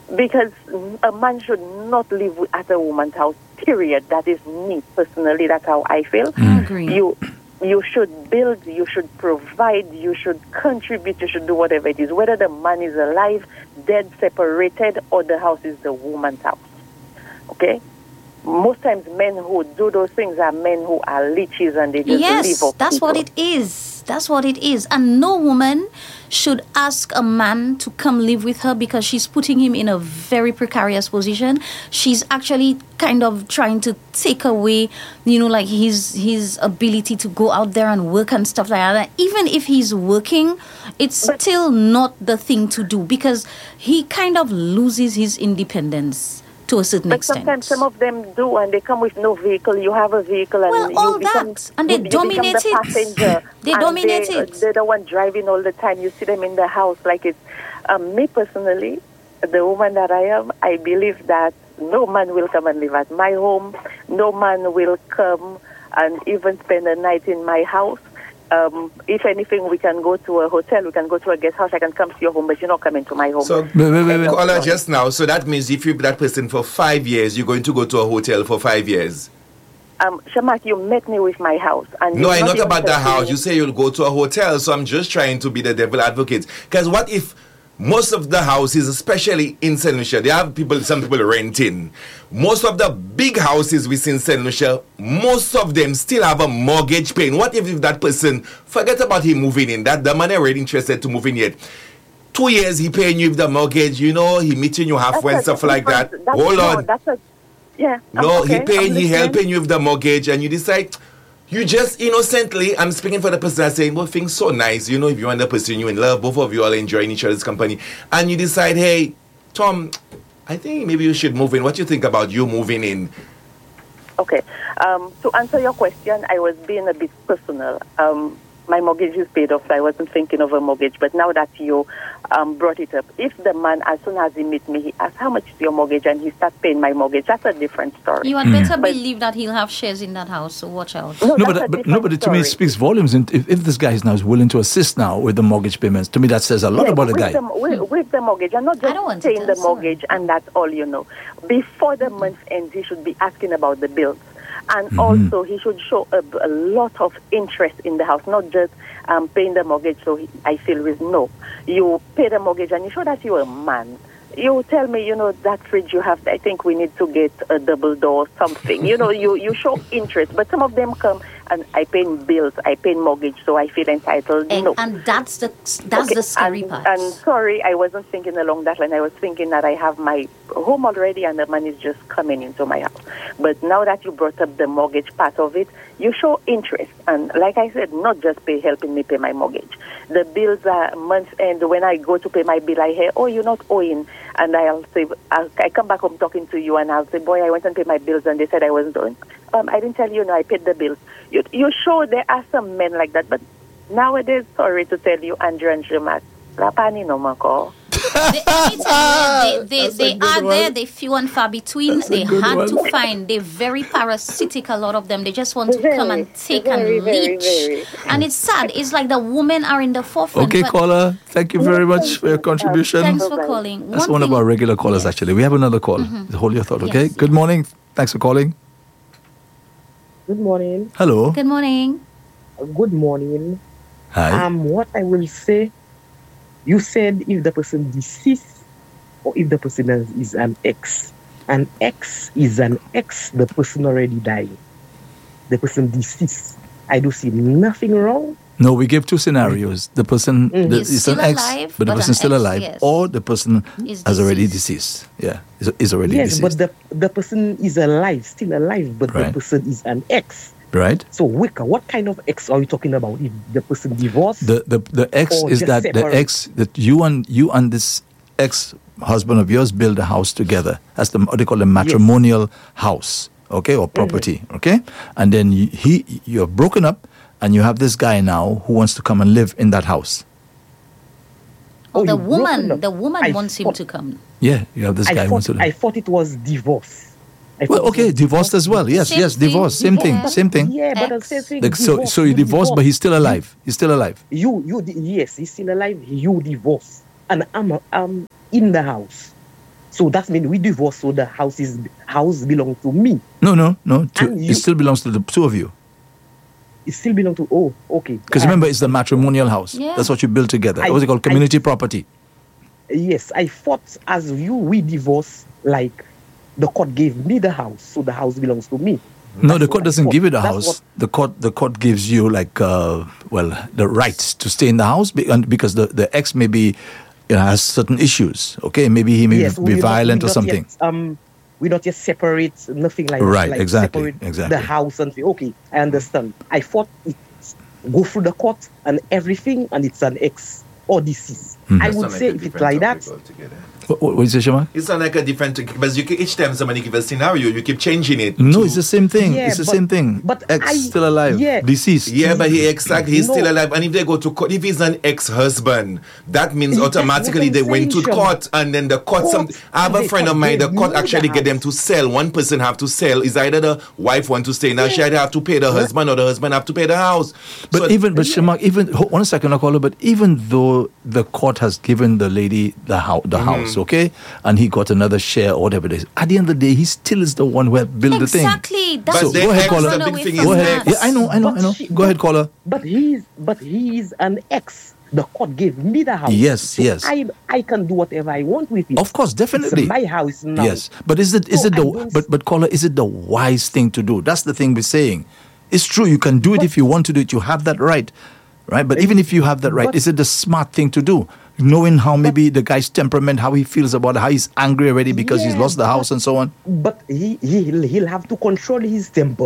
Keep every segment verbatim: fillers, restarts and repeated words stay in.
Because a man should not live with- at a woman's house, period. That is me, personally. That's how I feel. I agree. You you should build, you should provide, you should contribute, you should do whatever it is. Whether the man is alive, dead, separated, or the house is the woman's house. Okay? Most times men who do those things are men who are leeches and they just live Yes, off that's people. what it is. That's what it is. And no woman should ask a man to come live with her because she's putting him in a very precarious position. She's actually kind of trying to take away, you know, like his his ability to go out there and work and stuff like that. Even if he's working, it's But- still not the thing to do because he kind of loses his independence to a certain But extent. sometimes some of them do, and they come with no vehicle. You have a vehicle, and Well, you all become, that, and they you, you become dominate the it. passenger. They and dominate they, it. They're the one driving all the time. You see them in the house like it's. Um, me personally, the woman that I am, I believe that no man will come and live at my home. No man will come and even spend a night in my house. Um, if anything, we can go to a hotel, we can go to a guest house, I can come to your home, but you're not coming to my home. So, Wait, wait, wait, wait. caller just now, so that means if you're with that person for five years, you're going to go to a hotel for five years. Um, Shamak, you met me with my house. And No, you're I'm not even about the telling house. me- You say you'll go to a hotel, so I'm just trying to be the devil advocate. Because what if most of the houses, especially in Saint Lucia, they have people, some people renting. Most of the big houses within Saint Lucia, most of them still have a mortgage paying. What if, if that person, forget about him moving in, that the man already interested to move in yet. Two years he paying you with the mortgage, you know, he meeting you halfway and That's a stuff like that. different- that's- Hold no, on. That's a, yeah. I'm No, okay, he paying, I'm he listening. helping you with the mortgage, and you decide, you just innocently, I'm speaking for the person that's saying, well, things so nice, you know, if you want the person you in love, both of you all enjoying each other's company, and you decide, hey, Tom, I think maybe you should move in. What do you think about you moving in? Okay. Um, to answer your question, I was being a bit personal. Um, my mortgage is paid off, so I wasn't thinking of a mortgage. But now that you um, brought it up, if the man, as soon as he meet me, he asks, how much is your mortgage? And he starts paying my mortgage, that's a different story. You had better But- believe that he'll have shares in that house, so watch out. No, that's but, a but, different no, but to me it story. speaks volumes. And if, if this guy is now is willing to assist now with the mortgage payments, to me that says a lot Yeah, about the with guy. The, with, with the mortgage, and not I don't just want to paying tell the someone. mortgage, and that's all you know. Before the month ends, he should be asking about the bills. And Mm-hmm. also, he should show a, a lot of interest in the house, not just um, paying the mortgage so he, I feel with no. You pay the mortgage and you show that you're a man. You tell me, you know, that fridge you have, I think we need to get a double door, something. You know, you, you show interest. But some of them come and I pay bills, I pay mortgage, so I feel entitled. And, no. and that's the that's Okay, the scary and, part. And sorry, I wasn't thinking along that line. I was thinking that I have my home already and the money is just coming into my house. But now that you brought up the mortgage part of it, you show interest. And like I said, not just pay helping me pay my mortgage. The bills are month end. When I go to pay my bill, I hear, oh, you're not owing. And I'll say, I'll, I come back home talking to you and I'll say, boy, I went and paid my bills and they said I wasn't owing. Um, I didn't tell you, no, I paid the bills. You, you show there are some men like that. But nowadays, sorry to tell you, Andrew and Shamak, Lapani no mako. They, let me tell you, they, they, That's a they good are one. there, they few and far between. That's a They good had one. to find, they're very parasitic, a lot of them. They just want to Very, come and take very, and very, leech. very. And it's sad. It's like the women are in the forefront. Okay, but caller, thank you very much for your contribution. thanks for Bye-bye. calling. That's one of thing- our regular callers, Yes. actually. We have another call. Hold your thought, okay? Yes. Good morning. Thanks for calling. Good morning. Hello. Good morning. Good morning. Hi. Um, what I will say, you said if the person deceased or if the person is, is an ex. An ex is an ex, the person already died. The person deceased. I do see nothing wrong. No, we give two scenarios. The person Mm. the, Is is an still ex, alive, but the but person an is still ex, alive, yes. or the person Is has already deceased. deceased. Yeah, is, is already Yes, deceased. but the the person is alive, still alive, but Right. the person is an ex. right? So, Wicca, what kind of ex are you talking about? If the person divorced? The the the ex Or is just that the separate. ex that you and you and this ex husband of yours build a house together. That's the what they call a matrimonial house, okay, or property, okay. And then you, he you're broken up, and you have this guy now who wants to come and live in that house. Oh, Oh, the you broken woman, up. the woman I wants him thought- to come. Yeah, you have this I guy who wants thought, to live. I thought it was divorce. I Well, thought it okay, was divorced as well. Yes, Same yes, thing. divorce, same thing, Yeah. same thing. Yeah, but the Ex. same thing. Like, so, divorce, so you divorced, but he's still alive. He's still alive. You, you, di- yes, he's still alive. You divorce, and I'm, I'm in the house. So that means we divorce, so the house is house belongs to me. No, no, no. To, And you- it still belongs to the two of you. It still belongs to, oh, okay. Because Uh, remember, it's the matrimonial house. Yeah. That's what you build together. I- What's it called? I- Community property. Yes, I fought as you, we divorce, like the court gave me the house, so the house belongs to me. No, the That's court what I doesn't fought. give you the That's house. what- The court, the court gives you like, uh, well, the rights to stay in the house be- and because the, the ex maybe you know, has certain issues. Okay, maybe he may Yes, be we're not- violent we're or not something. Yet, um, we not just separate, nothing like Right, that. Like exactly, separate exactly. The house and say, okay, I understand. I fought it, go through the court and everything, and it's an ex or deceased. Mm-hmm. I That's would not like say a if it's different like that, topic altogether. What, what, what is it, Shama? It's not like a different, because you keep, each time somebody give a scenario, you keep changing it. No, to- it's the same thing. Yeah, it's the but- same thing. but Ex I- still alive, yeah. deceased. Yeah, but he exactly he's No. still alive, and if they go to court, if he's an ex-husband, that means That's automatically what they I'm went to saying, Shama. court, and then the court. Some Court, I have a they friend of court mine. The gave court me the actually get them house. to sell. One person have to sell. Is either the wife want to stay now. She either have to pay the husband, or the husband have to pay the house. But So- even, but Shamak, even ho- one second, Akola, but even though the court has given the lady the house, the Mm-hmm. house, okay, and he got another share or whatever it is, at the end of the day, he still is the one who had built the thing. Exactly. That's But So the go ahead, ex- caller. the Run big away thing from is Go ahead. that. Yeah, I know, I know, But I know. she- Go ahead, caller. but he's but he's an ex. The court gave me the house. Yes, So yes. I I can do whatever I want with it. Of course, definitely. It's my house now. Yes, but is it is So it I the don't- but but caller, is it the wise thing to do? That's the thing we're saying. It's true, you can do it if you want to do it. You have that right, right? But even if you have that right, But- is it the smart thing to do? Knowing how maybe the guy's temperament, how he feels about it, how he's angry already because he's Yeah, lost the but- house and so on. But he he'll, he'll have to control his temper.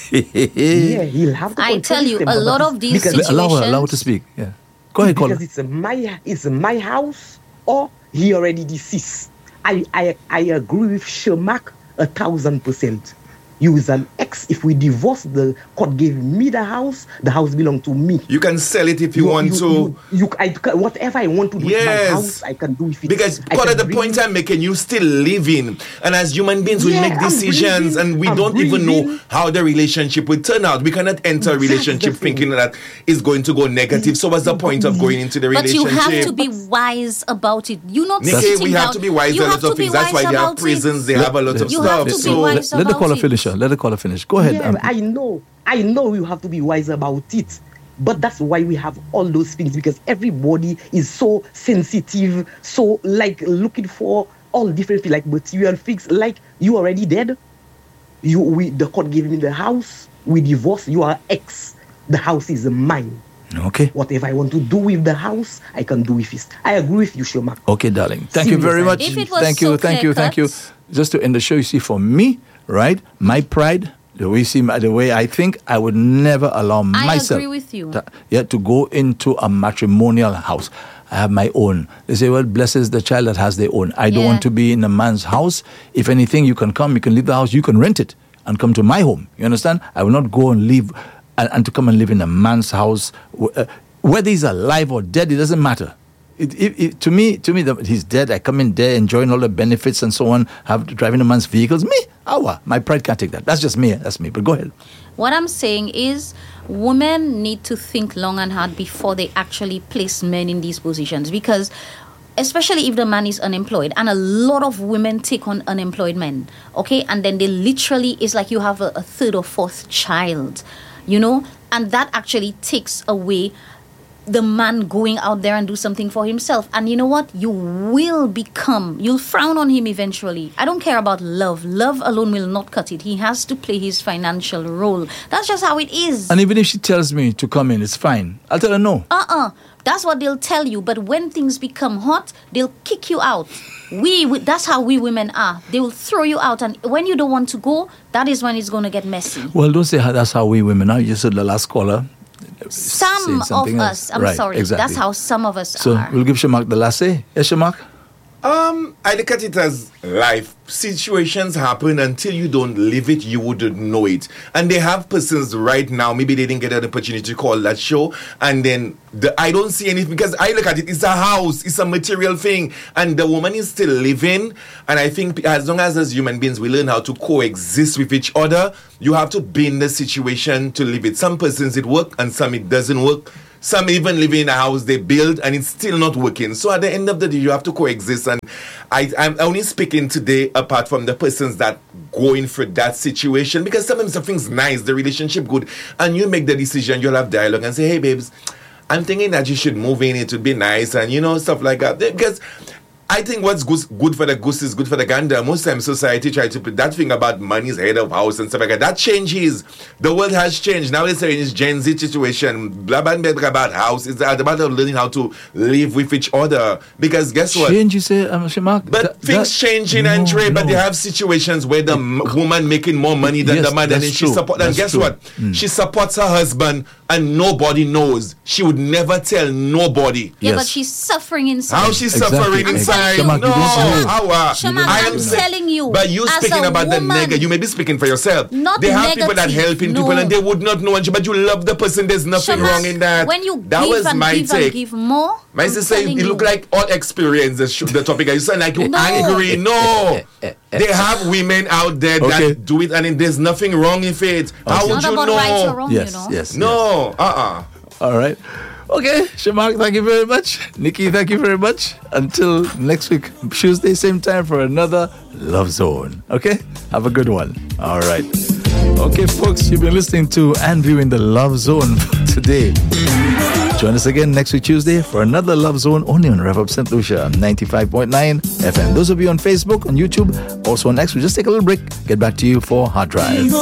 Yeah, he'll have to. I control tell his you, temper, a lot but of these because, allow her, allow her situations- to speak. Yeah, go ahead, caller. because it's my it's my house or he already deceased. I I I agree with Shamak a thousand percent. You is an ex. If we divorce, the court gave me the house. The house belongs to me. you can sell it if you, want to. You, you, I, whatever I want to do with my Yes. house, I can do with it. Because I God, can at the bring- point I'm making, you still living, and as human beings, we Yeah, make I'm decisions, breathing, and we I'm don't even know breathing. how the relationship will turn out. We cannot enter a That's the relationship thing. thinking that it's going to go negative. So, what's the point of going into the But you relationship? have to be wise about it. You not Nikki, sitting we have down. to be wise You a have lot to of be things. That's why wise they have about it. prisons. They have a lot of You stuff. have to be so, wise. let, let the about caller it. finish. her. Let the caller finish. Go ahead. Yeah, um, I know. I know you have to be wise about it. But that's why we have all those things, because everybody is so sensitive, so like looking for all different things, like material things. Like you already dead. You we the court gave me the house. We divorce. You are ex. The house is mine. okay. Whatever I want to do with the house, I can do with it. I agree with you, Shoma. Okay, darling. Thank you Serious, very I- much. If it was Thank you, so thank you, thank you. clear-cut. Just to end the show, you see, for me, right, my pride, the way, see, my- the way I think, I would never allow I myself agree with you. to, yeah, to go into a matrimonial house. I have my own. They say, well, blesses the child that has their own. I don't Yeah. want to be in a man's house. If anything, you can come, you can leave the house, you can rent it and come to my home. You understand? I will not go and live and, and to come and live in a man's house. wh- uh, Whether he's alive or dead, it doesn't matter. It, it, it, to me, to me, the, he's dead. I come in there enjoying all the benefits and so on. Have driving a man's vehicles. Me, awa, my pride can't take that. That's just me. That's me. But go ahead. What I'm saying is, women need to think long and hard before they actually place men in these positions, because especially if the man is unemployed, and a lot of women take on unemployed men, okay, and then they literally, it's like you have a, a third or fourth child, you know, and that actually takes away the man going out there and do something for himself. And you know what? You will become, you'll frown on him eventually. I don't care about love. Love alone will not cut it. He has to play his financial role. That's just how it is. And even if she tells me to come in, it's fine. I'll tell her no. Uh-uh. That's what they'll tell you. But when things become hot, they'll kick you out. We, we that's how we women are. They will throw you out. And when you don't want to go, that is when it's going to get messy. Well, don't say how, that's how we women are. You said the last caller. Some saying of something us, else. I'm Right, sorry, exactly. that's how some of us So are. we'll give Shamak the last say. Yes, Shamak? Um, I look at it as life. Situations happen until you don't live it, you wouldn't know it. And they have persons right now, maybe they didn't get an opportunity to call that show, and then the, I don't see anything, because I look at it, it's a house, it's a material thing, and the woman is still living. And I think as long as as human beings we learn how to coexist with each other, you have to be in the situation to live it. Some persons it work and some it doesn't work. Some even live in a house they build and it's still not working. So at the end of the day, you have to coexist. And I, I'm only speaking today apart from the persons that going for that situation, because sometimes something's nice, the relationship good, and you make the decision, you'll have dialogue and say, hey babes, I'm thinking that you should move in, it would be nice, and you know, stuff like that. Because I think what's goose, good for the goose is good for the gander. Most times society try to put that thing about money's head of house and stuff like that. That changes. The world has changed. Now they're saying it's Gen Z situation. Blah, blah, blah, about house. It's about learning how to live with each other. Because guess what? Change, you say, um, Shemak? But That- things that- change in no, Andre, but no. they have situations where the m- woman making more money than Yes, the man, and that's then she true. support. And That's guess true. what? Mm. She supports her husband, and nobody knows. She would never tell nobody. Yeah, Yes. but she's suffering inside. How she's Exactly. suffering I'm inside? telling you. No, Shamak, you don't know. how? uh, Shamak, I I'm am saying- telling you, But you as speaking a about the woman- negative. You may be speaking for yourself. Not they have people that negative, helping no. people, and they would not know. But you love the person. There's nothing Shamak, wrong in that. When you that give was and my give take. and give more, My I'm sister, telling you look you. like all experience the, sh- the topic. You sound like you're No. angry. No, they have women out there Okay. that do it, and then there's nothing wrong with it. How It's would not you about know? right or wrong, Yes, you know. yes. No, uh, uh All right. Okay, Shamak, thank you very much. Nikki, thank you very much. Until next week, Tuesday, same time for another Love Zone. Okay? Have a good one. All right. Okay, folks, you've been listening to and viewing the Love Zone for today. Join us again next week, Tuesday, for another Love Zone only on Rev Up Saint Lucia, ninety-five point nine F M. Those of you on Facebook, on YouTube, also on X, we'll just take a little break. Get back to you for Hard Drive.